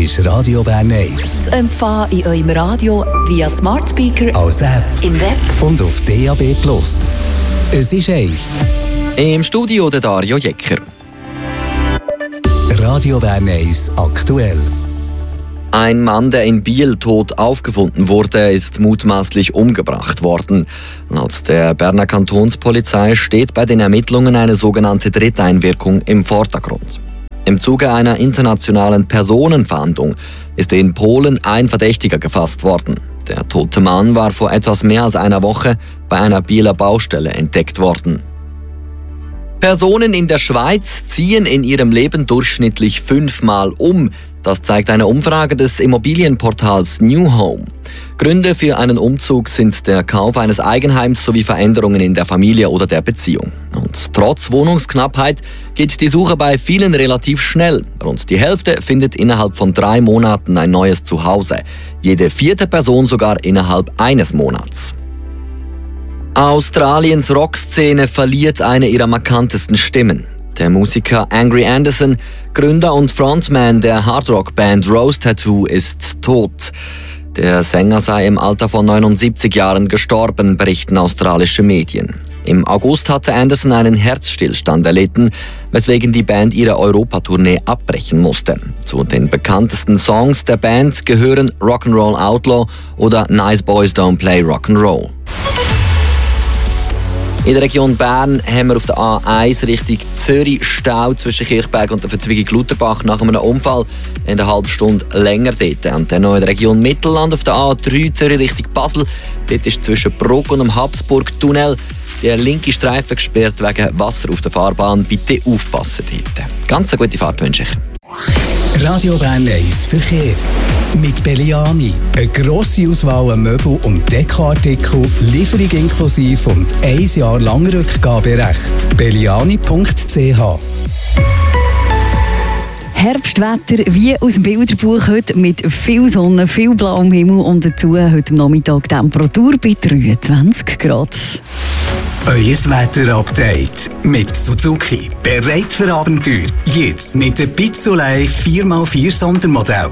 ist Radio Bern 1. Zu empfangen in eurem Radio via Smart Speaker, als App im Web und auf DAB+. Es ist 1. Im Studio der Dario Jecker. Radio Bern 1 aktuell. Ein Mann, der in Biel tot aufgefunden wurde, ist mutmaßlich umgebracht worden. Laut der Berner Kantonspolizei steht bei den Ermittlungen eine sogenannte Dritteinwirkung im Vordergrund. Im Zuge einer internationalen Personenfahndung ist in Polen ein Verdächtiger gefasst worden. Der tote Mann war vor etwas mehr als einer Woche bei einer Bieler Baustelle entdeckt worden. Personen in der Schweiz ziehen in ihrem Leben durchschnittlich 5-mal um. Das zeigt eine Umfrage des Immobilienportals New Home. Gründe für einen Umzug sind der Kauf eines Eigenheims sowie Veränderungen in der Familie oder der Beziehung. Und trotz Wohnungsknappheit geht die Suche bei vielen relativ schnell. Rund die Hälfte findet innerhalb von 3 Monaten ein neues Zuhause. Jede 4. Person sogar innerhalb eines Monats. Australiens Rockszene verliert eine ihrer markantesten Stimmen. Der Musiker Angry Anderson, Gründer und Frontman der Hardrock-Band Rose Tattoo, ist tot. Der Sänger sei im Alter von 79 Jahren gestorben, berichten australische Medien. Im August hatte Anderson einen Herzstillstand erlitten, weswegen die Band ihre Europatournee abbrechen musste. Zu den bekanntesten Songs der Band gehören Rock'n'Roll Outlaw oder Nice Boys Don't Play Rock'n'Roll. In der Region Bern haben wir auf der A1 Richtung Zürich Stau zwischen Kirchberg und der Verzweigung Lutherbach nach einem Unfall in einer halben Stunde länger dort. Und dann noch in der Region Mittelland auf der A3 Zürich Richtung Basel. Dort ist zwischen Bruck und dem Habsburg-Tunnel der linke Streifen gesperrt wegen Wasser auf der Fahrbahn. Bitte aufpassen dort. Ganz eine gute Fahrt wünsche ich. Radio Bern 1 Verkehr. Mit Belliani. Eine grosse Auswahl an Möbel- und Dekoartikel, Lieferung inklusive und 1 Jahr lang Rückgaberecht. belliani.ch. Herbstwetter wie aus dem Bilderbuch heute mit viel Sonne, viel blauem Himmel und dazu heute Nachmittag Temperatur bei 23 Grad. Euer Wetter-Update mit Suzuki. Bereit für Abenteuer. Jetzt mit dem Pizzolei 4x4 Sondermodell.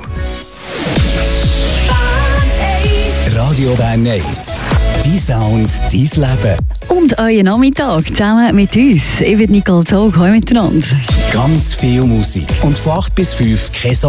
Radio Bern 1. Dein Sound, dein Leben. Und euer Nachmittag zusammen mit uns. Ich bin Nicole Zog. Hallo miteinander. Ganz viel Musik. Und von 8 bis 5 kein